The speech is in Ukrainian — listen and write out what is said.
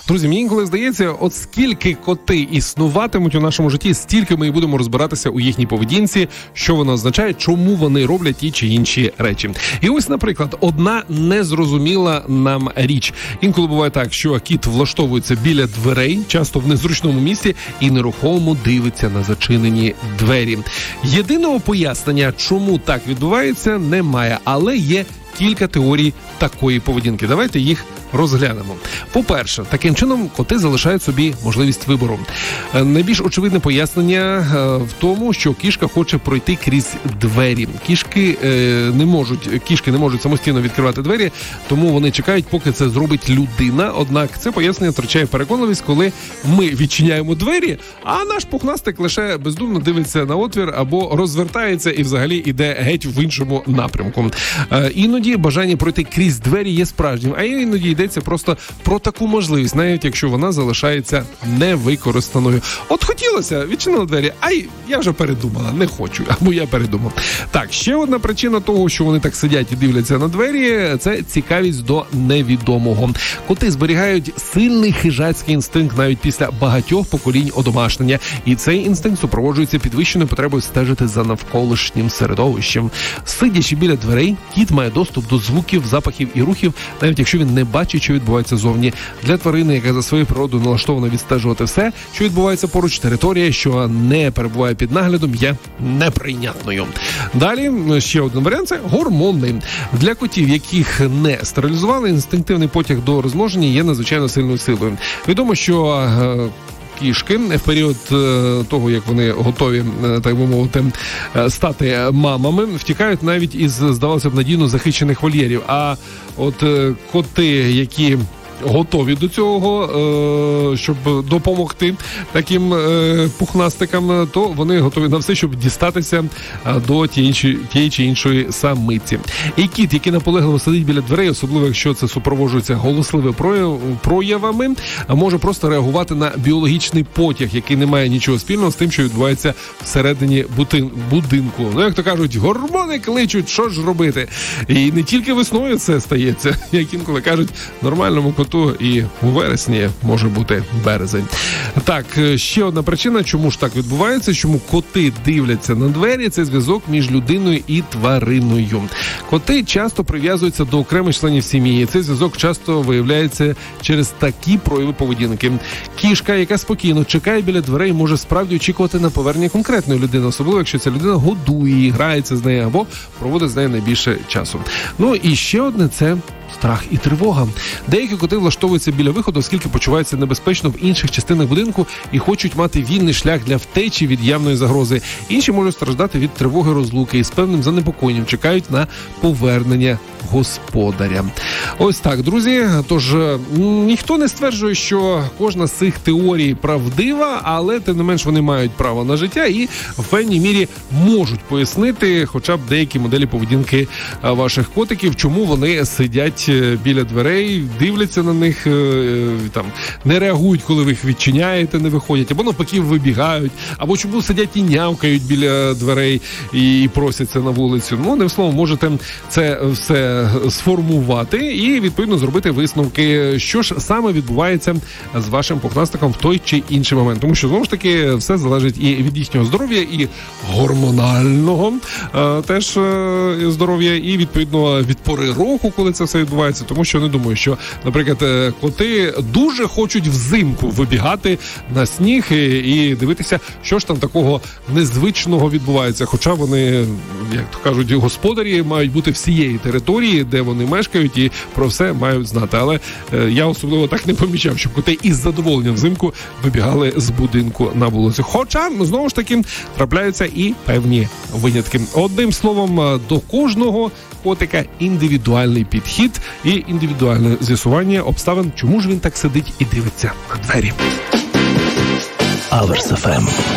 Друзі, мені інколи здається, от скільки коти існуватимуть у нашому житті, стільки ми і будемо розбиратися у їхній поведінці, що вона означає, чому вони роблять ті чи інші речі. І ось, наприклад, одна незрозуміла нам річ. Інколи буває так, що кіт влаштовується біля дверей, часто в незручному місці, і нерухомо дивиться на зачинені двері. Єдиного пояснення, чому так відбувається, немає, але є кілька теорій такої поведінки. Давайте їх розглянемо. По-перше, таким чином коти залишають собі можливість вибору. Найбільш очевидне пояснення в тому, що кішка хоче пройти крізь двері. Кішки не можуть самостійно відкривати двері, тому вони чекають, поки це зробить людина. Однак це пояснення втрачає переконливість, коли ми відчиняємо двері, а наш пухнастик лише бездумно дивиться на отвір або розвертається і взагалі іде геть в іншому напрямку. Іноді бажання пройти крізь двері є справжнім, а іноді йдеться просто про таку можливість, навіть якщо вона залишається невикористаною. От хотілося, відчинила двері, я вже передумала, не хочу, або я передумав. Так, ще одна причина того, що вони так сидять і дивляться на двері, це цікавість до невідомого. Коти зберігають сильний хижацький інстинкт навіть після багатьох поколінь одомашнення, і цей інстинкт супроводжується підвищеною потребою стежити за навколишнім середовищем. Сидячи біля дверей, кіт має доступ до звуків, запахів і рухів, навіть якщо він не бачить, що відбувається зовні. Для тварини, яка за своєю природою налаштована відстежувати все, що відбувається поруч, територія, що не перебуває під наглядом, є неприйнятною. Далі, ще один варіант – це гормони. Для котів, яких не стерилізували, інстинктивний потяг до розмноження є надзвичайно сильною силою. Відомо, що кішки в період того, як вони готові, так би мовити, стати мамами, втікають навіть із, здавалося б, надійно захищених вольєрів. А от коти, які готові до цього, щоб допомогти таким пухнастикам, то вони готові на все, щоб дістатися до тієї чи іншої самиці. І кіт, який наполегливо сидить біля дверей, особливо якщо це супроводжується голосливими проявами, може просто реагувати на біологічний потяг, який не має нічого спільного з тим, що відбувається всередині будинку. Ну, як то кажуть, гормони кличуть, що ж робити? І не тільки весною це стається, як інколи кажуть, нормальному коту і у вересні може бути березень. Так, ще одна причина, чому ж так відбувається, чому коти дивляться на двері, це зв'язок між людиною і твариною. Коти часто прив'язуються до окремих членів сім'ї. Цей зв'язок часто виявляється через такі прояви поведінки. Кішка, яка спокійно чекає біля дверей, може справді очікувати на повернення конкретної людини, особливо якщо ця людина годує її, грається з нею або проводить з нею найбільше часу. Ну і ще одне – це страх і тривога. Деякі коти влаштовуються біля виходу, оскільки почуваються небезпечно в інших частинах будинку і хочуть мати вільний шлях для втечі від явної загрози. Інші можуть страждати від тривоги розлуки і з певним занепокоєнням чекають на повернення господаря. Ось так, друзі. Тож, ніхто не стверджує, що кожна з цих теорій правдива, але, тим не менш, вони мають право на життя і в певній мірі можуть пояснити хоча б деякі моделі поведінки ваших котиків, чому вони сидять біля дверей, дивляться на них, там, не реагують, коли ви їх відчиняєте, не виходять, або навпаки вибігають, або чому сидять і нявкають біля дверей і просяться на вулицю. Ну, одним словом, можете це все сформувати і, відповідно, зробити висновки, що ж саме відбувається з вашим пухнастиком в той чи інший момент. Тому що, знову ж таки, все залежить і від їхнього здоров'я, і гормонального теж здоров'я, і, відповідно, від пори року, коли це все відбувається. Тому що не думаю, що, наприклад, коти дуже хочуть взимку вибігати на сніг і дивитися, що ж там такого незвичного відбувається. Хоча вони, як то кажуть, господарі мають бути всієї території, де вони мешкають, і про все мають знати. Але я особливо так не помічав, щоб коти із задоволенням взимку вибігали з будинку на вулицю. Хоча, знову ж таки, трапляються і певні винятки. Одним словом, до кожного котика індивідуальний підхід і індивідуальне з'ясування обставин, чому ж він так сидить і дивиться на двері. Аверс ФМ.